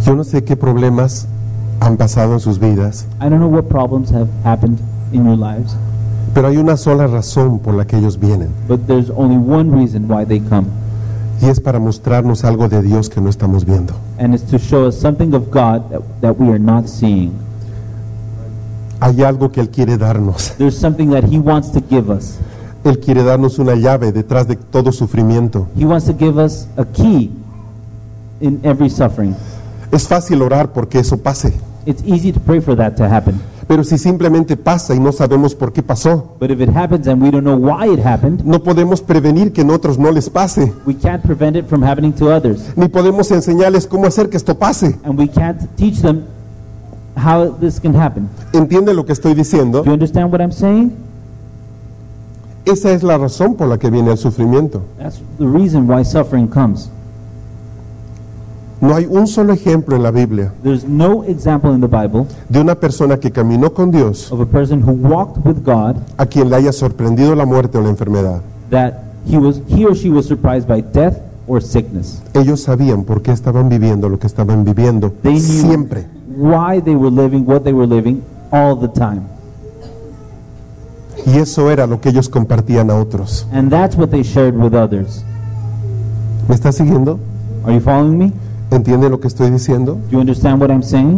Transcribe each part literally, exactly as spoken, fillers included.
Yo no sé qué problemas han pasado en sus vidas, I don't know what problems have happened in your lives, pero hay una sola razón por la que ellos vienen, but there's only one reason why they come, y es para mostrarnos algo de Dios que no estamos viendo. and it's to show us something of God that, that we are not seeing. Hay algo que Él quiere darnos. There's something that He wants to give us. Él quiere darnos una llave detrás de todo sufrimiento. He wants to give us a key in every suffering. Es fácil orar porque eso pase, It's easy to pray for that to happen, pero si simplemente pasa y no sabemos por qué pasó, but if it happens and we don't know why it happened, no podemos prevenir que en otros no les pase, we can't prevent it from happening to others, ni podemos enseñarles cómo hacer que esto pase. and we can't teach them how this can happen. ¿Entiende lo que estoy diciendo? Do you understand what I'm saying? Esa es la razón por la que viene el sufrimiento. That's the reason why suffering comes. No hay un solo ejemplo en la Biblia There's no example in the Bible de una persona que caminó con Dios of a person who walked with God a quien le haya sorprendido la muerte o la enfermedad. that he was he or she was surprised by death or sickness. Ellos sabían por qué estaban viviendo lo que estaban viviendo They knew siempre. why they were living what they were living all the time. Y eso era lo que ellos compartían a otros. And that's what they shared with others. ¿Me está siguiendo? Are you following me? ¿Entiende lo que estoy diciendo? Do you understand what I'm saying?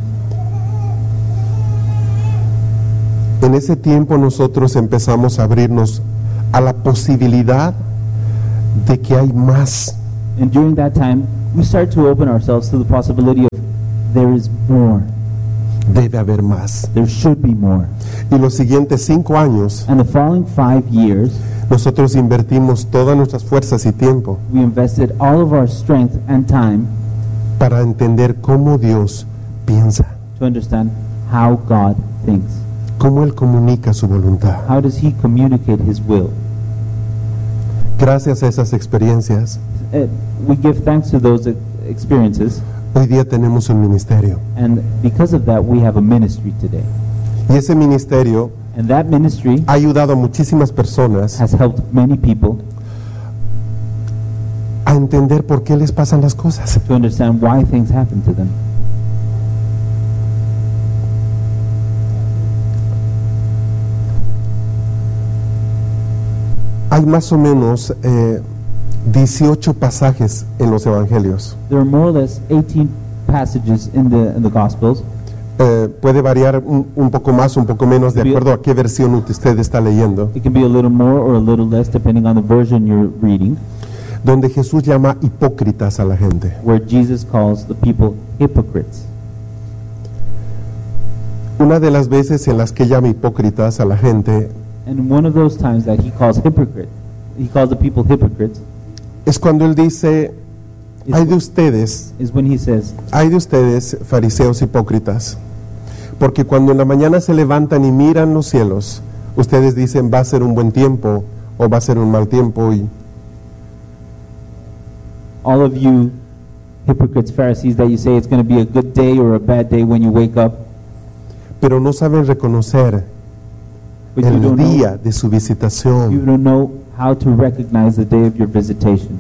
En ese tiempo nosotros empezamos a abrirnos a la posibilidad de que hay más. And during that time, we start to open ourselves to the possibility of there is more. Debe haber más. There should be more. Y los siguientes cinco años And the following five years, nosotros invertimos todas nuestras fuerzas y tiempo we invested all of our strength and time para entender cómo Dios piensa, to understand how God thinks. cómo Él comunica su voluntad. How does He communicate His will? Gracias a esas experiencias, Uh, we give thanks to those ex- experiences, hoy día tenemos un ministerio. and because of that, we have a ministry today. Y ese ministerio And that ministry ha ayudado a muchísimas personas has helped many people a entender por qué les pasan las cosas. to understand why things happen to them. Hay más o menos eh, dieciocho pasajes en los evangelios. There are more or less eighteen passages in the in the Gospels. Eh, puede variar un, un poco más, un poco menos, de acuerdo a qué versión usted está leyendo, It can be a little more or a little less depending on the version you're reading, donde Jesús llama hipócritas a la gente. where Jesus calls the people hypocrites. Una de las veces en las que llama hipócritas a la gente And one of those times that He calls hypocrite, He calls the people hypocrites, es cuando Él dice, hay de ustedes, is when He says, hay de ustedes, fariseos hipócritas, porque cuando en la mañana se levantan y miran los cielos, ustedes dicen va a ser un buen tiempo o va a ser un mal tiempo, y all of you hypocrites, Pharisees, that you say it's going to be a good day or a bad day when you wake up, pero no saben reconocer but you el don't know, día de su you visitación. don't know how to recognize the day of your visitation.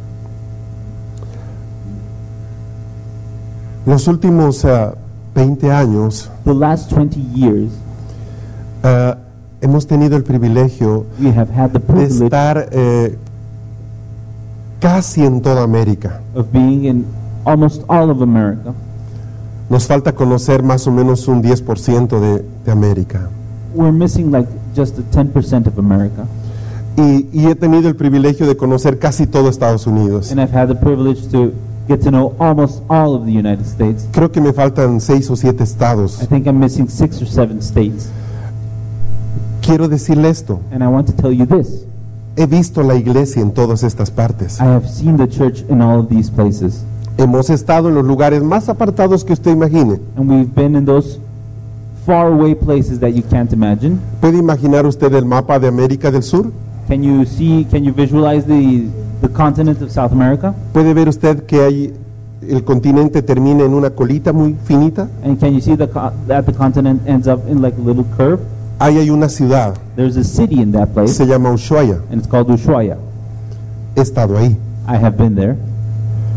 Los últimos uh, veinte años The last twenty years, uh, hemos tenido el privilegio we have had the de privilege estar eh, casi en toda América. of being in almost all of America. Nos falta conocer más o menos un diez por ciento de, de América. We're missing like just the ten percent of America. Y, y he tenido el privilegio de conocer casi todo Estados Unidos. And I've had the privilege to get to know almost all of the United States. Creo que me faltan seis o siete I estados. think I'm missing six or seven states. Quiero decirle esto. And I want to tell you this. He visto la iglesia en todas estas partes. I have seen the church in all of these places. Hemos estado en los lugares más apartados que usted imagine. And we've been in those far away places that you can't imagine. ¿Puede imaginar usted el mapa de América del Sur? Can you see, can you visualize the, the continent of South America? ¿Puede ver usted que hay, el continente termina en una colita muy finita? And can you see the, co- that the continent ends up in like a little curve? Ahí hay una ciudad, There's a city in that place, se llama Ushuaia. and it's called Ushuaia. He estado ahí. I have been there.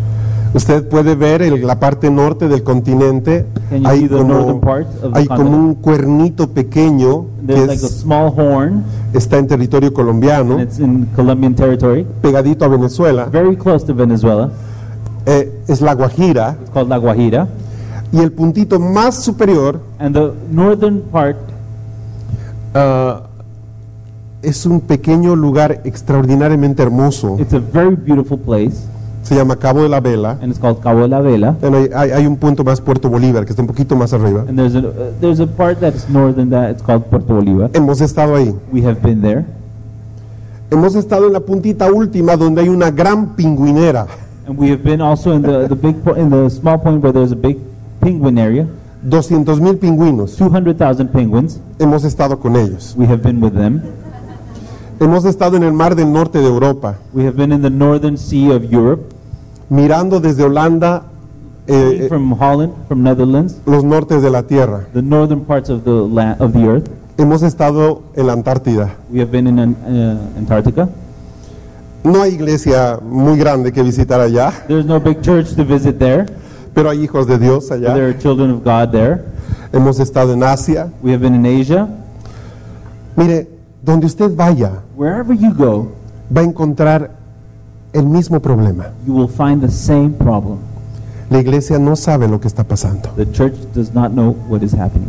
Usted puede ver en la parte norte del continente, Can you hay see the como, northern part of the hay como continent? un cuernito pequeño que There's like a es- small horn, está en territorio colombiano, and it's in Colombian territory, pegadito a Venezuela, very close to Venezuela. eh, es la Guajira, It's called La Guajira. y el puntito más superior And the northern part ah, es un pequeño lugar extraordinaramente hermoso, it's a very beautiful place, se llama Cabo de la Vela. and it's called Cabo de la Vela. Bueno, hay, hay- hay un punto más, Puerto Bolívar, que está un poquito más arriba. And there's a uh, there's a part that's northern that it's called Puerto Bolívar. Hemos estado ahí. We have been there, Hemos estado en la puntita última donde hay una gran pingüinera. and we have been also in the the big po- in the small point where there's a big penguin area, doscientos mil pingüinos. two hundred thousand penguins. Hemos estado con ellos. We have been with them. Hemos estado en el mar del norte de Europa, We have been in the northern sea of Europe, mirando desde Holanda eh, eh, from Holland, from Netherlands, los nortes de la tierra. the northern parts of the land of the earth. Hemos estado en la Antártida. We have been in uh, Antarctica. No hay iglesia muy grande que visitar allá, There's no big church to visit there, pero hay hijos de Dios but allá. there are children of God there. Hemos estado en Asia. We have been in Asia. Mire, donde usted vaya, Wherever you go, va a encontrar el mismo problema. you will find the same problem. La iglesia no sabe lo que está pasando. The church does not know what is happening.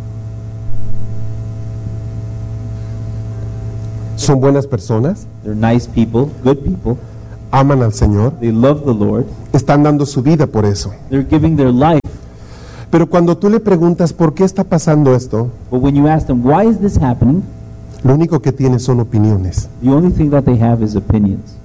Son buenas personas, They're nice people, good people. aman al Señor, They love the Lord. están dando su vida por eso. They're giving their life. Pero cuando tú le preguntas por qué está pasando esto, But when you ask them, why is this happening? lo único que tiene son opiniones. The only thing that they have is opinions.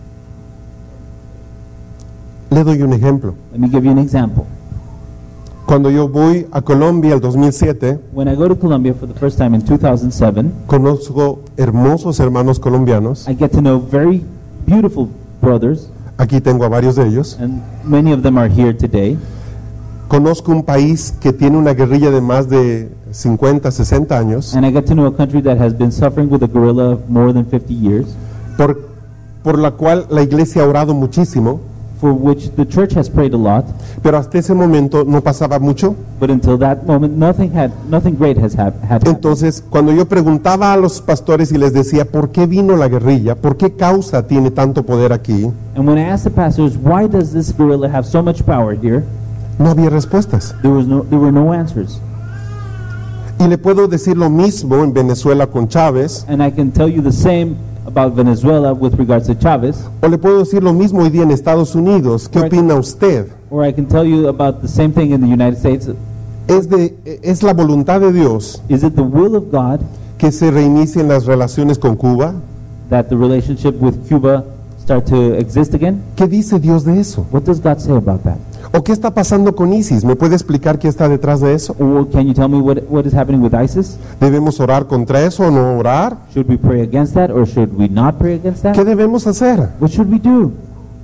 Le doy un ejemplo. Let me give you an example. Cuando yo voy a Colombia el dos mil siete, When I go to Colombia for the first time in two thousand seven, conozco hermosos hermanos colombianos. I get to know very beautiful brothers, Aquí tengo a varios de ellos. and many of them are here today. Conozco un país que tiene una guerrilla de más de cincuenta, sesenta años, And I get to know a country that has been suffering with a guerrilla of more than fifty years, por, por la cual la iglesia ha orado muchísimo, for which the church has prayed a lot, pero hasta ese momento no pasaba mucho. but until that moment, nothing had nothing great has hap- had happened. Entonces, cuando yo preguntaba a los pastores y les decía, ¿por qué vino la guerrilla? ¿Por qué causa tiene tanto poder aquí? And when I asked the pastors, why does this guerrilla have so much power here? No había respuestas. There was no there were no answers. Y le puedo decir lo mismo en Venezuela con Chávez, And I can tell you the same about Venezuela with regards to Chavez, o le puedo decir lo mismo hoy día en Estados Unidos. ¿Qué Correct. opina usted? or I can tell you about the same thing in the United States. ¿Es, de, ¿Es la voluntad de Dios Is it the will of God que se reinicien las relaciones con Cuba? that the relationship with Cuba start to exist again? ¿Qué dice Dios de eso? What does God say about that? ¿O qué está pasando con ISIS? ¿Me puede explicar qué está detrás de eso? Or can you tell me what, what is happening with ISIS? ¿Debemos orar contra eso o no orar? Should we pray against that or should we not pray against ¿Qué that? debemos hacer? What should we do?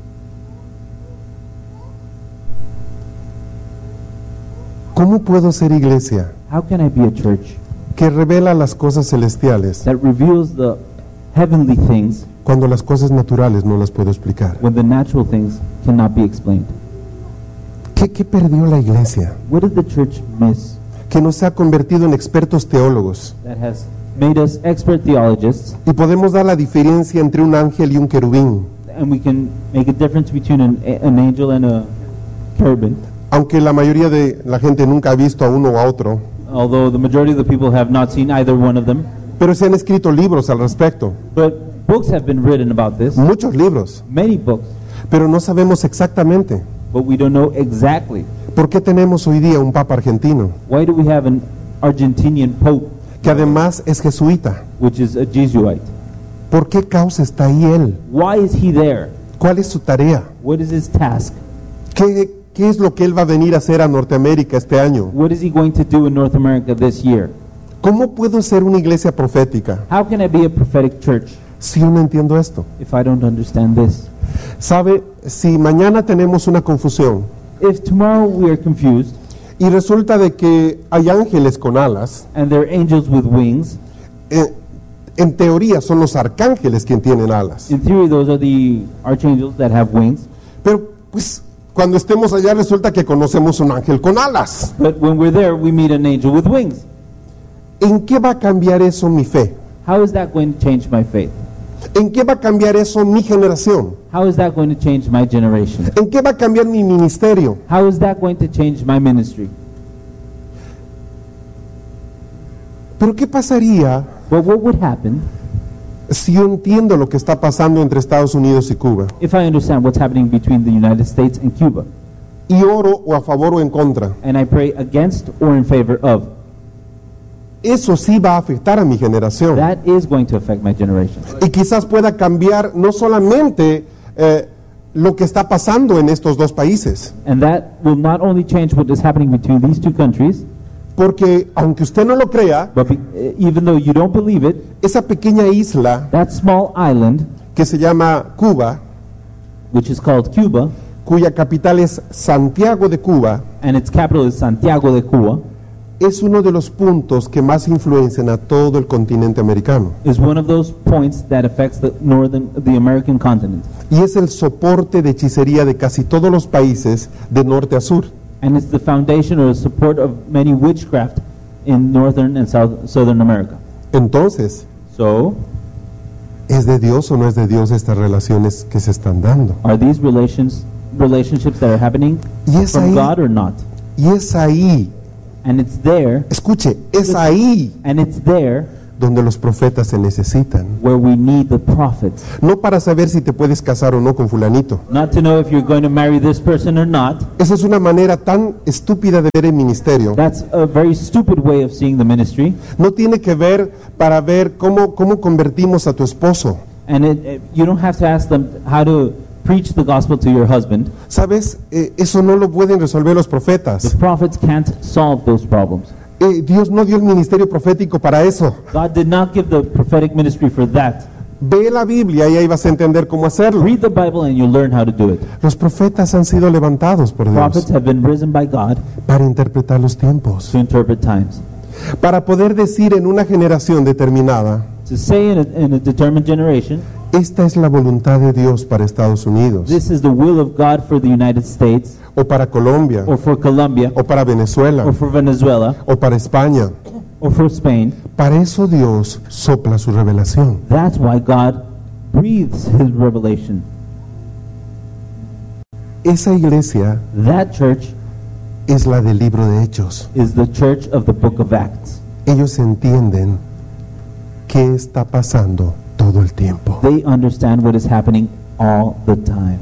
¿Cómo puedo ser iglesia How can I be a church que revela las cosas celestiales that reveals the heavenly things cuando las cosas naturales no las puedo explicar? when the natural things cannot be explained? ¿Qué, qué perdió la iglesia? What did the church miss Que nos ha convertido en expertos teólogos that has made us expert theologists, y podemos dar la diferencia entre un ángel y un querubín, and we can make a difference between an, an angel and a cherubim, aunque la mayoría de la gente nunca ha visto a uno o a otro, although the majority of the people have not seen either one of them. pero se han escrito libros al respecto, But books have been written about this, muchos libros, many books, pero no sabemos exactamente but we don't know exactly. por qué tenemos hoy día un papa argentino, Why do we have an Argentinian pope, que además es jesuita. which is a Jesuit? ¿Por qué causa está ahí él? Why is he there? ¿Cuál es su tarea? What is his task? ¿Qué, qué es lo que él va a venir a hacer a Norteamérica este año? What is he going to do in North America this year? ¿Cómo puedo ser una iglesia profética How can I be a prophetic church si yo no entiendo esto? if I don't understand this? ¿Sabe? Si mañana tenemos una confusión If tomorrow we are confused y resulta de que hay ángeles con alas, and there are angels with wings, eh, en teoría son los arcángeles quien tienen alas. in theory those are the archangels that have wings, Pero pues, Cuando estemos allá resulta que conocemos un ángel con alas. But when we're there, we meet an angel with wings. ¿En qué va a cambiar eso mi fe? How is that going to change my faith? ¿En qué va a cambiar eso mi generación? How is that going to change my generation? ¿En qué va a cambiar mi ministerio? How is that going to change my ministry? Pero ¿qué pasaría Well, what would happen si yo entiendo lo que está pasando entre Estados Unidos y Cuba if I understand what's happening between the United States and Cuba, y oro o a favor o en contra? and I pray against or in favor of? Eso sí va a afectar a mi generación. That is going to affect my generation. Y quizás pueda cambiar no solamente eh, lo que está pasando en estos dos países, And that will not only change what is happening between these two countries, porque aunque usted no lo crea, but be, uh, even though you don't believe it, esa pequeña isla that small island, que se llama Cuba, which is called Cuba, cuya capital es Santiago de Cuba, and its capital is Santiago de Cuba, es uno de los puntos que más influencian a todo el continente americano. is one of those points that affects the northern, the American continent. Y es el soporte de hechicería de casi todos los países de norte a sur. And it's the foundation or the support of many witchcraft in northern and south, southern America. Entonces, So, ¿es de Dios o no es de Dios estas relaciones que se están dando? are these relations relationships that are happening Y es from ahí, God or not? y es ahí, And it's there, escuche, es ahí and it's there donde los profetas se necesitan. where we need the prophets. No para saber si te puedes casar o no con fulanito. Not to know if you're going to marry this person or not. Esa es una manera tan estúpida de ver el ministerio. That's a very stupid way of seeing the ministry. No tiene que ver para ver cómo, cómo convertimos a tu esposo. And it, it- you don't have to ask them how to preach the gospel to your husband. ¿Sabes? Eh, eso no lo pueden resolver los The profetas. prophets can't solve those problems. Eh, Dios no dio el ministerio profético para eso. God did not give the prophetic ministry for that. Ve la Biblia y ahí vas a entender cómo hacerlo. Read the Bible and you'll learn how to do it. Los profetas han sido levantados por Prophets Dios have been risen by God para interpretar los tiempos, to interpret times. para poder decir en una generación determinada, To say in a, in a determined generation, esta es la voluntad de Dios para Estados Unidos, this is the will of God for the United States, o para Colombia, or for Colombia, o para Venezuela, or for Venezuela, o para España. or for Spain. Para eso Dios sopla su revelación. That's why God breathes His revelation. Esa iglesia That church es la del libro de Hechos. is the church of the book of Acts. Ellos entienden qué está pasando todo el tiempo. They understand what is happening all the time.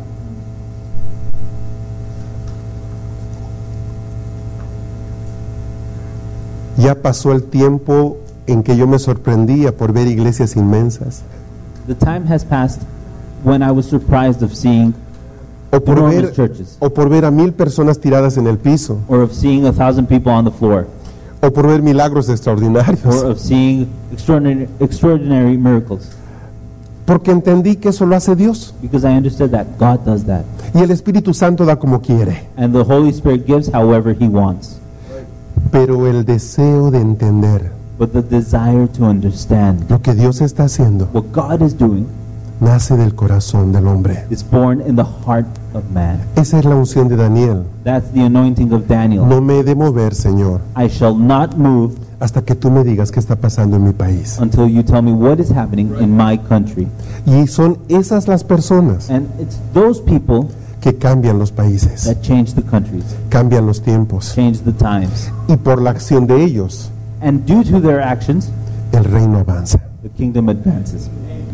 Ya pasó el tiempo en que yo me sorprendía por ver iglesias inmensas, The time has passed when I was surprised of seeing o por enormous ver, churches, o por ver a mil personas tiradas en el piso, or of seeing a thousand people on the floor, o por ver milagros extraordinarios, or of seeing extraordinary, extraordinary miracles. porque entendí que eso lo hace Dios, Because I understood that God does that. y el Espíritu Santo da como quiere, And the Holy Spirit gives however He wants. pero el deseo de entender But the desire to understand lo que Dios está haciendo what God is doing nace del corazón del hombre. is born in the heart of man. Esa es la unción de Daniel. That's the anointing of Daniel. No me he de mover, Señor, I shall not move hasta que tú me digas qué está pasando en mi país. until you tell me what is happening in my country. Y son esas las personas And it's those people que cambian los países, that change the countries, cambian los tiempos, change the times. y por la acción de ellos And due to their actions, el reino avanza. the kingdom advances.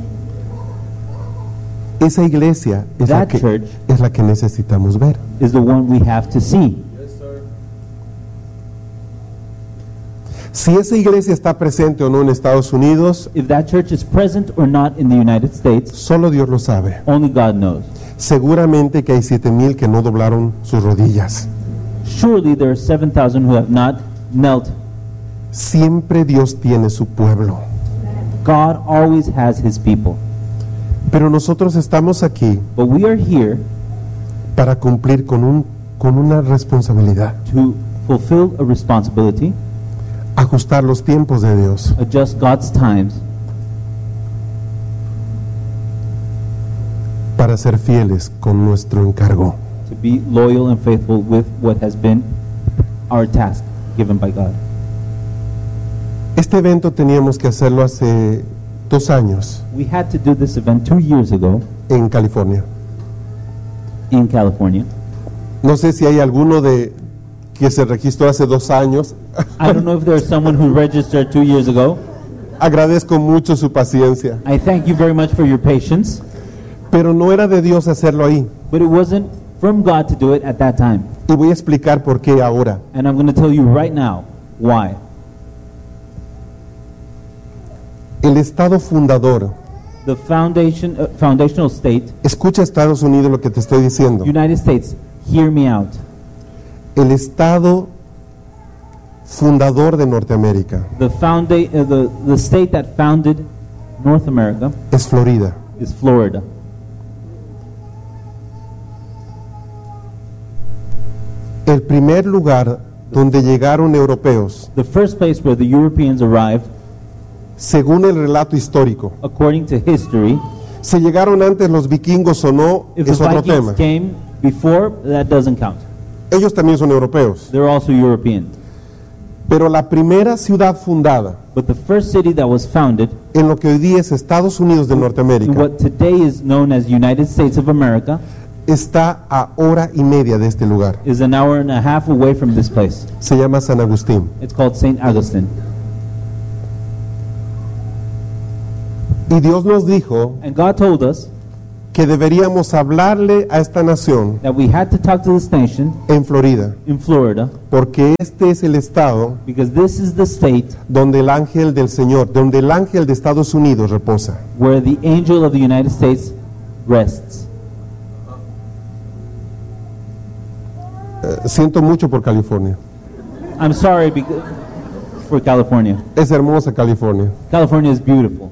Esa iglesia es la, That que, church es la que necesitamos ver. is the one we have to see. Si esa iglesia está presente o no en Estados Unidos, If that church is present or not in the United States, solo Dios lo sabe. only God knows. Seguramente que hay siete mil que no doblaron sus rodillas. Surely there are seven thousand who have not knelt. Siempre Dios tiene su pueblo. God always has His people. Pero nosotros estamos aquí But we are here para cumplir con, un, con una responsabilidad. to fulfill a responsibility, Ajustar los tiempos de Dios. adjust God's times, Para ser fieles con nuestro encargo. to be loyal and faithful with what has been our task given by God. Este evento teníamos que hacerlo hace dos años We had to do this event two years ago en California. in California. No sé si hay alguno de que se registró hace dos años. I don't know if there's someone who registered two years ago. Agradezco mucho su paciencia, I thank you very much for your patience, pero no era de Dios hacerlo ahí. but it wasn't from God to do it at that time. Y voy a explicar por qué ahora. And I'm going to tell you right now why. El Estado fundador, The foundation, uh, foundational state, escucha Estados Unidos lo que te estoy diciendo. United States, hear me out. El Estado fundador de Norteamérica The, founda- uh, the, the state that founded North America es Florida. is Florida. El primer lugar donde llegaron europeos, The first place where the Europeans arrived, según el relato histórico, according to history, si llegaron antes los vikingos o no, if the es otro tema. Vikings came before, that doesn't count. Ellos también son europeos. They're also European. Pero la primera ciudad fundada But the first city that was founded en lo que hoy día es Estados Unidos de in Norteamérica what today is known as United States of America está a hora y media de este lugar. is an hour and a half away from this place. Se llama San Agustín. It's called Saint Augustine. Y Dios nos dijo And God told us que deberíamos hablarle a esta nación that we had to talk to this nation en Florida, in Florida porque este es el estado because this is the state donde el ángel del Señor, donde el ángel de Estados Unidos reposa. where the angel of the United States rests. Eh, siento mucho por California. I'm sorry because, for California. Es hermosa California. California is beautiful.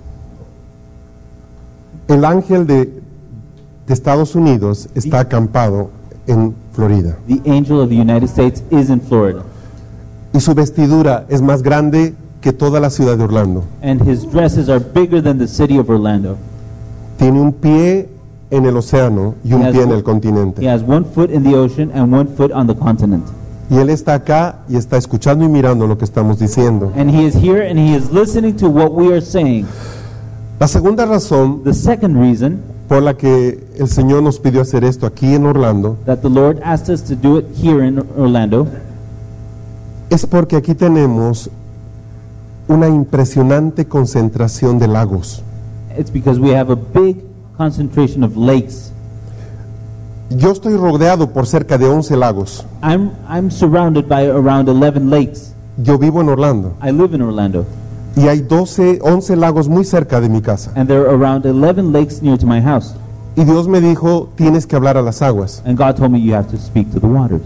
El ángel de, de Estados Unidos está acampado en Florida. The angel of the United States is in Florida. Y su vestidura es más grande que toda la ciudad de Orlando. And his dresses are bigger than the city of Orlando. Tiene un pie en el océano y un He has pie en one- el continente. He has one foot in the ocean and one foot on the continent. Y él está acá y está escuchando y mirando lo que estamos diciendo. And he is here and he is listening to what we are saying. La segunda razón The second reason por la que el Señor nos pidió hacer esto aquí en Orlando that the Lord asked us to do it here in Orlando es porque aquí tenemos una impresionante concentración de lagos. it's because we have a big concentration of lakes. Yo estoy rodeado por cerca de once lagos. I'm I'm surrounded by around eleven lakes. Yo vivo en Orlando I live in Orlando y hay doce, once lagos muy cerca de mi casa. and there are around eleven lakes near to my house. Y Dios me dijo, tienes que hablar a las aguas. And God told me you have to speak to the waters.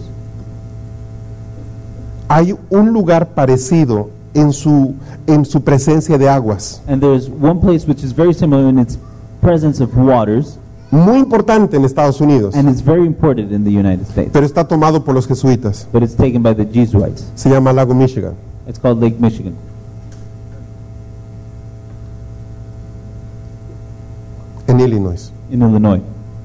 Hay un lugar parecido en su, en su presencia de aguas, And there's one place which is very similar in its presence of waters, muy importante en Estados Unidos, and it's very important in the United States. pero está tomado por los jesuitas. But it's taken by the Jesuits. Se llama Lago Michigan. It's called Lake Michigan. En Illinois. In Illinois.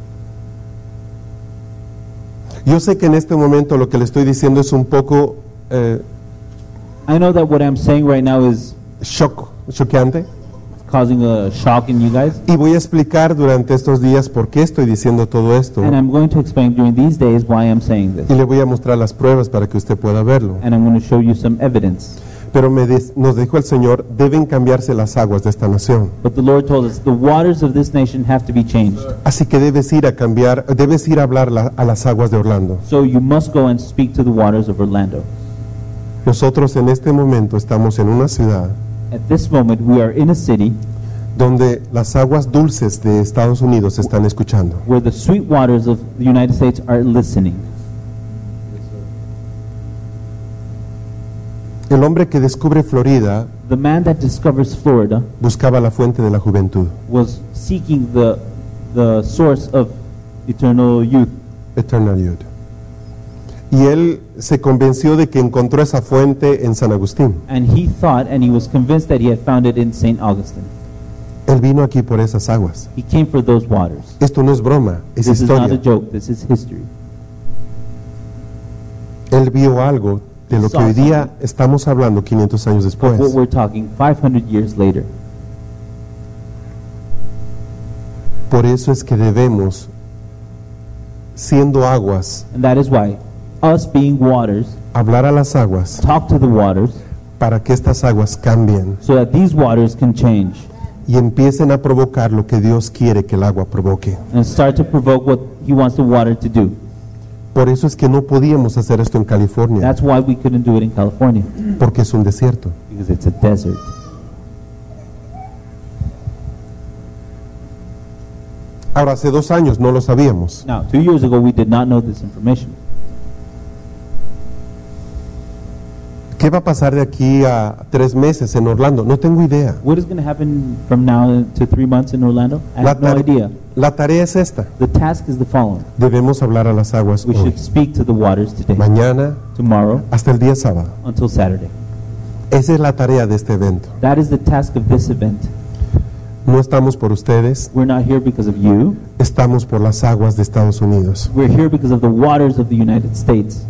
Yo sé que en este momento lo que le estoy diciendo es un poco eh, I know that what I'm saying right now is shock, choqueante, causing a shock in you guys, y voy a explicar durante estos días por qué estoy diciendo todo esto, and I'm going to explain during these days why I'm saying y this. le voy a mostrar las pruebas para que usted pueda verlo. And I'm going to show you some evidence. Pero me dis- nos dijo el Señor, deben cambiarse las aguas de esta nación. But the Lord told us the waters of this nation have to be changed. Así que debes ir a cambiar, debes ir a hablar la- a las aguas de Orlando. So you must go and speak to the waters of Orlando. Nosotros en este momento estamos en una ciudad At this moment, we are in a city donde las aguas dulces de Estados Unidos se están escuchando. where the sweet waters of the United States are listening. El hombre que descubre Florida The man that discovers Florida buscaba la fuente de la juventud, was seeking the, the source of eternal youth. Eternal Youth. Y él se convenció de que encontró esa fuente en San Agustín. And he thought and he was convinced that he had found it in Saint Augustine. Él vino aquí por esas aguas. He came for those waters. Esto no es broma, es This is not a historia. joke, this is history. Él vio algo de lo que hoy día estamos hablando quinientos años of what después. we're talking five hundred years later. Por eso es que debemos, siendo aguas, And that is why us being waters, hablar a las aguas talk to the waters para que estas aguas cambien so that these waters can change y empiecen a provocar lo que Dios quiere que el agua provoque. and start to provoke what He wants the water to do. Por eso es que no podíamos hacer esto en California, That's why we couldn't do it in California, porque es un desierto. because it's a desert. Ahora, hace dos años no lo sabíamos. Now, two years ago, we did not know this information. ¿Qué va a pasar de aquí a tres meses en Orlando? No tengo idea. What is going to happen from now to three months in Orlando? I La, have no tare- idea. la tarea es esta. The task is the following. Debemos hablar a las aguas We hoy, should speak to the waters today, mañana, tomorrow, hasta el día sábado. until Saturday. Esa es la tarea de este evento. That is the task of this event. No estamos por ustedes, We're not here because of you. estamos por las aguas de Estados Unidos. We're here because of the waters of the United States.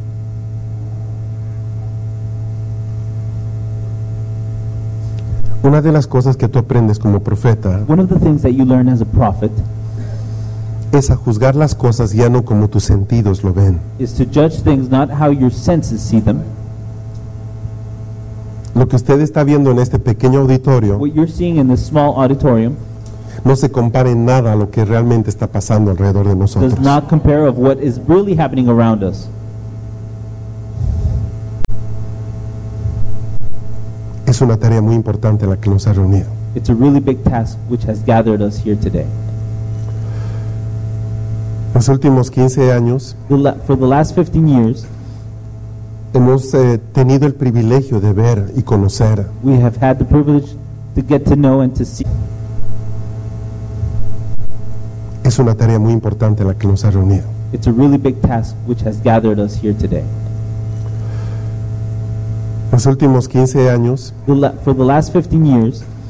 Una de las cosas que tú aprendes como profeta One of the things that you learn as a prophet es a juzgar las cosas ya no como tus sentidos lo ven. is to judge things not how your senses see them. Lo que usted está viendo en este pequeño auditorio What you're seeing in this small auditorium no se compara en nada a lo que realmente está pasando alrededor de does nosotros. not compare of what is really happening around us. Es una tarea muy importante la que nos ha reunido. It's a really big task which has gathered us here today. Los últimos quince años The la- For the last fifteen years, hemos eh, tenido el privilegio de ver y conocer we have had the privilege to get to know and to see. es una tarea muy importante la que nos ha reunido. It's a really big task which has gathered us here today. Los últimos quince años The la- For the last fifteen years,